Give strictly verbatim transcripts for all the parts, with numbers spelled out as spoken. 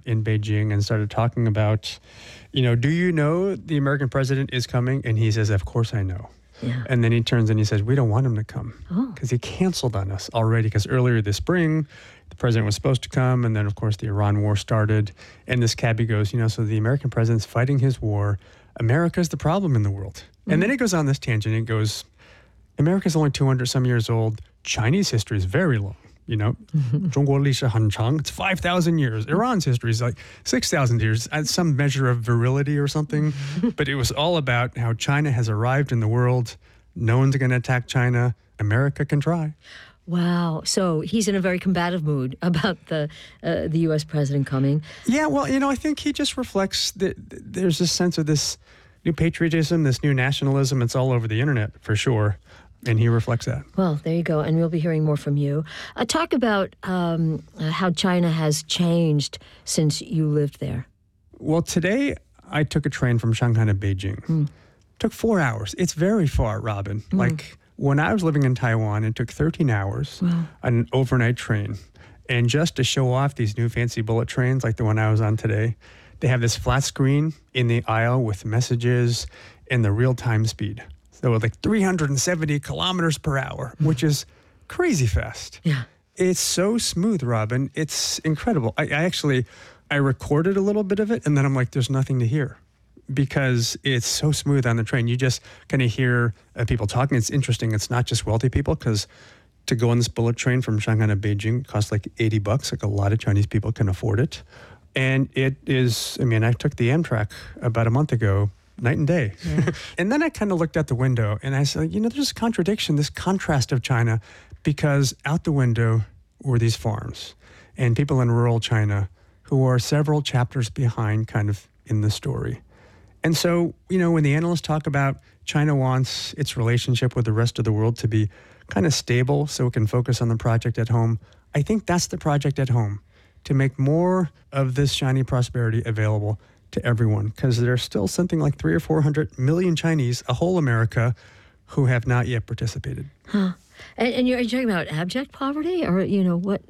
in Beijing and started talking about, you know, do you know the American president is coming? And he says, of course I know. Yeah. And then he turns and he says, we don't want him to come because oh. he canceled on us already because earlier this spring, the president was supposed to come. And then, of course, the Iran war started. And this cabbie goes, you know, so the American president's fighting his war. America's the problem in the world. Mm-hmm. And then it goes on this tangent. It goes, America's only two hundred some years old. Chinese history is very long. You know, 中国历史很长. It's five thousand years. Iran's history is like six thousand years. At some measure of virility or something. But it was all about how China has arrived in the world. No one's going to attack China. America can try. Wow. So he's in a very combative mood about the uh, the U S president coming. Yeah, well, you know, I think he just reflects that there's this sense of this new patriotism, this new nationalism. It's all over the internet, for sure. And he reflects that. Well, there you go. And we'll be hearing more from you. Uh, talk about um, how China has changed since you lived there. Well, today I took a train from Shanghai to Beijing. Mm. Took four hours. It's very far, Robin. Mm. Like when I was living in Taiwan, it took thirteen hours wow. on an overnight train. And just to show off these new fancy bullet trains like the one I was on today, they have this flat screen in the aisle with messages and the real-time speed. So like three hundred seventy kilometers per hour, which is crazy fast. Yeah. It's so smooth, Robin. It's incredible. I, I actually, I recorded a little bit of it, and then I'm like, there's nothing to hear because it's so smooth on the train. You just kind of hear uh, people talking. It's interesting. It's not just wealthy people because to go on this bullet train from Shanghai to Beijing costs like eighty bucks. Like a lot of Chinese people can afford it. And it is, I mean, I took the Amtrak about a month ago, night and day. Yeah. And then I kind of looked out the window and I said, you know, there's a contradiction, this contrast of China, because out the window were these farms and people in rural China who are several chapters behind kind of in the story. And so, you know, when the analysts talk about China wants its relationship with the rest of the world to be kind of stable so it can focus on the project at home, I think that's the project at home, to make more of this shiny prosperity available to everyone, because there's still something like three or four hundred million Chinese, a whole America, who have not yet participated. Huh. And, and you're, are you talking about abject poverty, or you know what?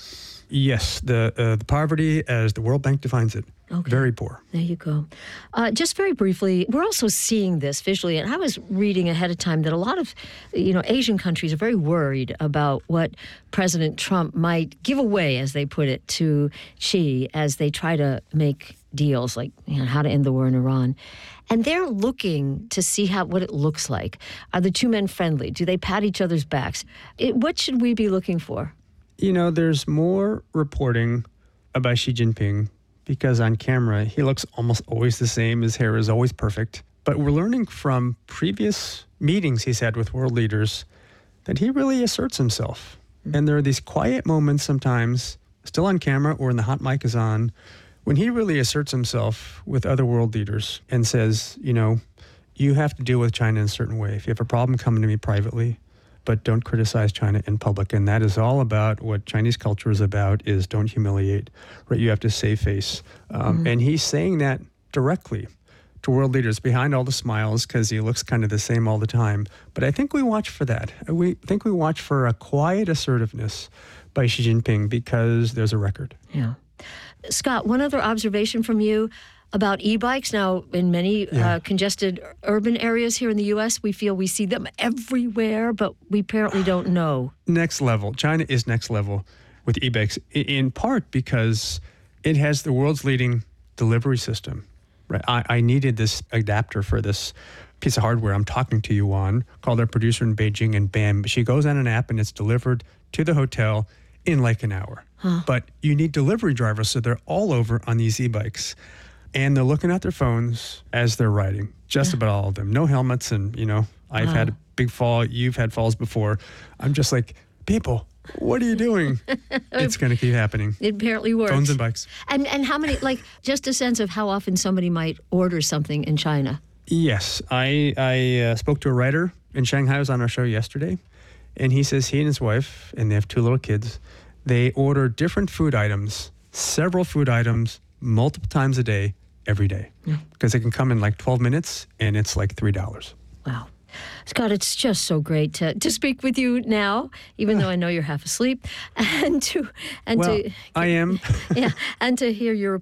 Yes, the uh, the poverty as the World Bank defines it. Okay. Very poor. There you go. Uh, just very briefly, we're also seeing this visually, and I was reading ahead of time that a lot of, you know, Asian countries are very worried about what President Trump might give away, as they put it, to Xi as they try to make deals like, you know, how to end the war in Iran. And they're looking to see how what it looks like. Are the two men friendly? Do they pat each other's backs? It, what should we be looking for? You know, there's more reporting about Xi Jinping because on camera, he looks almost always the same. His hair is always perfect. But we're learning from previous meetings he's had with world leaders that he really asserts himself. Mm-hmm. And there are these quiet moments sometimes, still on camera or when the hot mic is on, when he really asserts himself with other world leaders and says, you know, you have to deal with China in a certain way. If you have a problem, come to me privately, but don't criticize China in public. And that is all about what Chinese culture is about, is don't humiliate, right? You have to save face. Um, mm-hmm. And he's saying that directly to world leaders behind all the smiles because he looks kind of the same all the time. But I think we watch for that. We think we watch for a quiet assertiveness by Xi Jinping because there's a record. Yeah. Scott, one other observation from you about e-bikes. Now, in many yeah. uh, congested urban areas here in the U S, we feel we see them everywhere, but we apparently don't know. Next level. China is next level with e-bikes, in part because it has the world's leading delivery system. Right? I, I needed this adapter for this piece of hardware I'm talking to you on, called our producer in Beijing, and bam, she goes on an app and it's delivered to the hotel in like an hour. Huh. But you need delivery drivers, so they're all over on these e-bikes. And they're looking at their phones as they're riding, just yeah. about all of them. No helmets, and, you know, I've wow. had a big fall. You've had falls before. I'm just like, people, what are you doing? It's going to keep happening. It apparently works. Phones and bikes. And and how many, like, just a sense of how often somebody might order something in China. Yes. I, I uh, spoke to a writer in Shanghai. I was on our show yesterday. And he says he and his wife, and they have two little kids, they order different food items, several food items, multiple times a day, every day, because yeah. it can come in like twelve minutes and it's like three dollars. Wow. Scott, it's just so great to, to speak with you now, even though I know you're half asleep, and to and well, to I am. yeah, and to hear your